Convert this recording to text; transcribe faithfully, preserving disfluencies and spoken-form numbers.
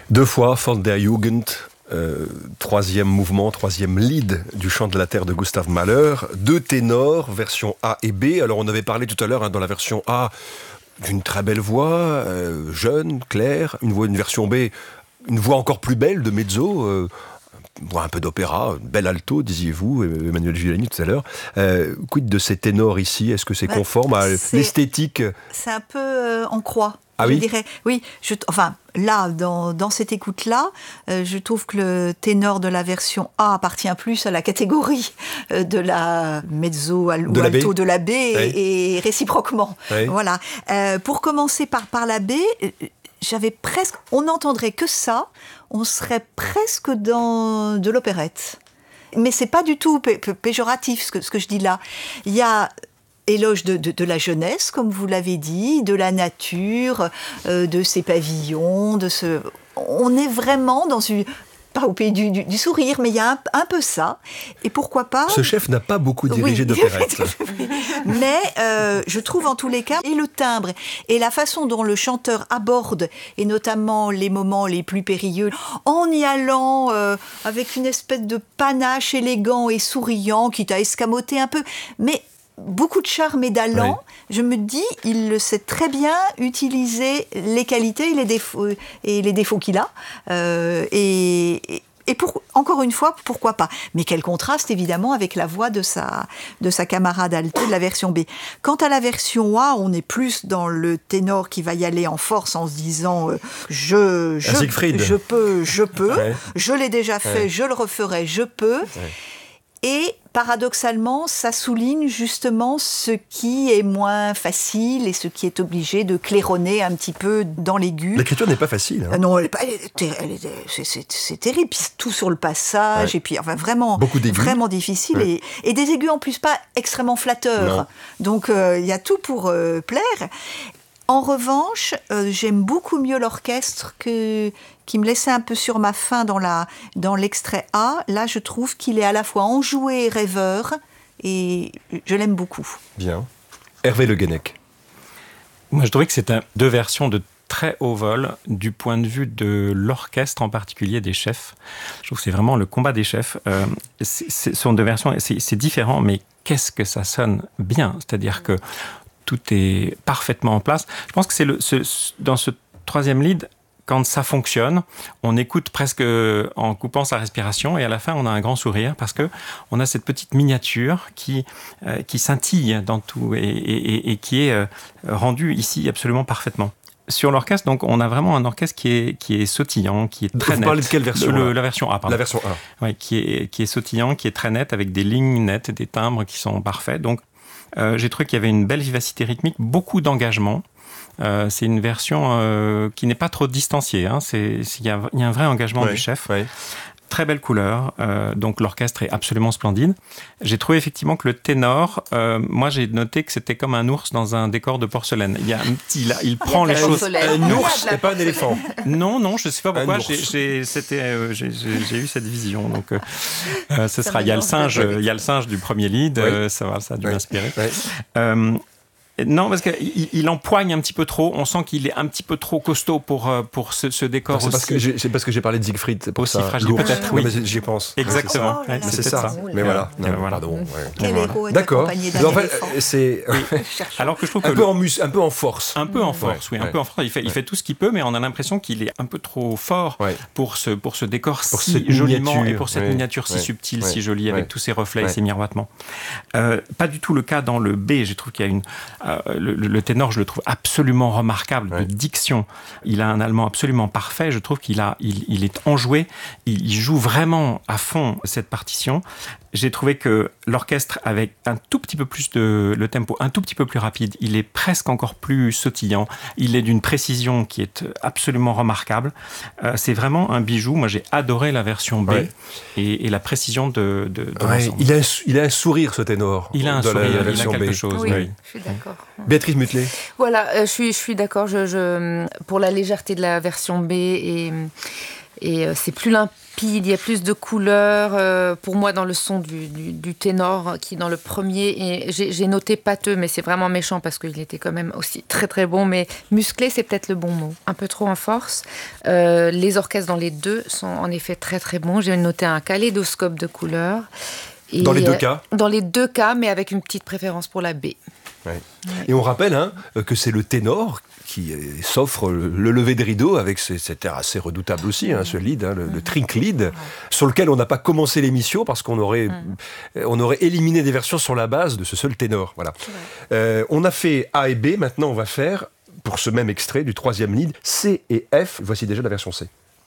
Deux fois, Von der Jugend, euh, troisième mouvement, troisième lead du chant de la terre de Gustav Mahler. Deux ténors, version A et B. Alors on avait parlé tout à l'heure hein, dans la version A d'une très belle voix, euh, jeune, claire. Une, voix, une version B, une voix encore plus belle de mezzo, euh, une voix un peu d'opéra, une belle alto, disiez-vous, Emmanuel Villani tout à l'heure. Euh, quid de ces ténors ici? Est-ce que c'est bah, conforme à c'est, l'esthétique? C'est un peu euh, en croix. Ah je oui dirais, oui, je, enfin, là, dans, dans cette écoute-là, euh, je trouve que le ténor de la version A appartient plus à la catégorie euh, de la mezzo al, ou alto de la B et, oui. et réciproquement. Oui. Voilà. Euh, pour commencer par, par la B, euh, j'avais presque, on n'entendrait que ça, on serait presque dans de l'opérette. Mais c'est pas du tout pé- pé- péjoratif ce que, ce que je dis là. Il y a éloge de, de, de la jeunesse, comme vous l'avez dit, de la nature, euh, de ses pavillons, de ce... On est vraiment dans une... Pas au pays du, du, du sourire, mais il y a un, un peu ça. Et pourquoi pas... Ce chef n'a pas beaucoup dirigé oui. d'opérette. Mais euh, je trouve en tous les cas, et le timbre, et la façon dont le chanteur aborde, et notamment les moments les plus périlleux, en y allant euh, avec une espèce de panache élégant et souriant, qui t'a escamoté un peu, mais... beaucoup de charme et d'allant, oui. Je me dis, il le sait très bien utiliser les qualités et les défauts, et les défauts qu'il a. Euh, et et pour, encore une fois, pourquoi pas? Mais quel contraste, évidemment, avec la voix de sa, de sa camarade alto de la version B. Quant à la version A, on est plus dans le ténor qui va y aller en force en se disant euh, je, je, je peux, je peux, ouais. Je l'ai déjà fait, ouais. Je le referai, je peux. Ouais. Et paradoxalement, ça souligne justement ce qui est moins facile et ce qui est obligé de claironner un petit peu dans l'aigu. L'écriture n'est pas facile. Hein. Non, elle est pas, elle est, elle est, c'est, c'est, c'est terrible. Puis tout sur le passage, ouais. Et puis enfin vraiment, vraiment difficile. Ouais. Et, et des aigus en plus pas extrêmement flatteurs. Non. Donc il euh, y a tout pour euh, plaire. En revanche, euh, j'aime beaucoup mieux l'orchestre que, qui me laissait un peu sur ma faim dans, la, dans l'extrait A. Là, je trouve qu'il est à la fois enjoué et rêveur, et je l'aime beaucoup. Bien. Hervé Le Guenec. Moi, je trouvais que c'était deux versions de très haut vol du point de vue de l'orchestre, en particulier des chefs. Je trouve que c'est vraiment le combat des chefs. Euh, c'est, c'est, ce sont deux versions, c'est, c'est différent, mais qu'est-ce que ça sonne bien. C'est-à-dire que tout est parfaitement en place. Je pense que c'est le, ce, dans ce troisième lead, quand ça fonctionne, on écoute presque en coupant sa respiration et à la fin, on a un grand sourire parce que on a cette petite miniature qui, euh, qui scintille dans tout et, et, et qui est euh, rendue ici absolument parfaitement. Sur l'orchestre, donc, on a vraiment un orchestre qui est, qui est sautillant, qui est très net. Vous parlez de quelle version? Le, La version A, pardon. La version A. Oui, qui est, qui est sautillant, qui est très net, avec des lignes nettes, des timbres qui sont parfaits. Donc, Euh, j'ai trouvé qu'il y avait une belle vivacité rythmique, beaucoup d'engagement. Euh, c'est une version euh, qui n'est pas trop distanciée. Hein. C'est, il y a, il y a un vrai engagement ouais, du chef. Ouais. Très belle couleur. Euh, donc l'orchestre est absolument splendide. J'ai trouvé effectivement que le ténor, euh, moi j'ai noté que c'était comme un ours dans un décor de porcelaine. Il y a un petit, là, il prend les choses. Un ours, et pas un éléphant. Non, non, je ne sais pas pourquoi. J'ai, j'ai, c'était, euh, j'ai, j'ai, j'ai eu cette vision. Donc, euh, euh, ce sera. Il y a le singe, euh, il y a le singe du premier lead. Oui. Euh, ça va, ça a dû oui. m'inspirer. Oui. Euh, Non, parce qu'il il empoigne un petit peu trop. On sent qu'il est un petit peu trop costaud pour, pour ce, ce décor c'est aussi. Parce que j'ai, c'est parce que j'ai parlé de Siegfried. C'est pour aussi ça. fragile, Lourd. peut-être, oui. Non, mais j'y pense. Exactement. Oh là là. Mais c'est, c'est ça. ça. Mais voilà. Non, euh, voilà. Pardon. Ouais. Quel voilà. héros est D'accord. accompagné d'un en fait, éléphant. C'est... Oui. Alors que je trouve que un, peu le... en mus... un peu en force. Un peu en force, ouais. oui. Un ouais. peu en force. Il fait, ouais. il fait tout ce qu'il peut, mais on a l'impression qu'il est un peu trop fort ouais. pour, ce, pour ce décor pour si joliment miniature. Et pour cette ouais. miniature si ouais. subtile, ouais. si jolie, ouais. avec tous ses reflets ouais. et ses miroitements. Euh, pas du tout le cas dans le B. Je trouve qu'il y a une... Euh, le, le ténor, je le trouve absolument remarquable ouais. de diction. Il a un allemand absolument parfait. Je trouve qu'il a, il, il est enjoué. Il, il joue vraiment à fond cette partition. J'ai trouvé que l'orchestre, avec un tout petit peu plus de le tempo, un tout petit peu plus rapide, il est presque encore plus sautillant. Il est d'une précision qui est absolument remarquable. Euh, c'est vraiment un bijou. Moi, j'ai adoré la version B ouais. et, et la précision de, de, de ouais, l'ensemble. Il a, un, il a un sourire, ce ténor. Il a un sourire, la, la il a quelque B. chose. Oui, oui. je suis d'accord. Béatrice Mutelet. Voilà, euh, je suis, je suis d'accord. Je, je, pour la légèreté de la version B et Et euh, c'est plus limpide, il y a plus de couleurs, euh, pour moi, dans le son du, du, du ténor, qui dans le premier, et j'ai, j'ai noté pâteux, mais c'est vraiment méchant, parce qu'il était quand même aussi très très bon, mais musclé, c'est peut-être le bon mot. Un peu trop en force. Euh, les orchestres dans les deux sont en effet très très bons. J'ai noté un kaléidoscope de couleurs. Et dans les deux cas Dans les deux cas, mais avec une petite préférence pour la B. Ouais. Ouais. Et on rappelle hein, que c'est le ténor qui s'offre le lever de rideau avec cet air assez redoutable aussi, hein, ce lead, hein, le, le trink lead, sur lequel on n'a pas commencé l'émission parce qu'on aurait, on aurait éliminé des versions sur la base de ce seul ténor. Voilà. Euh, on a fait A et B, maintenant on va faire, pour ce même extrait du troisième lead, C et F. Voici déjà la version C.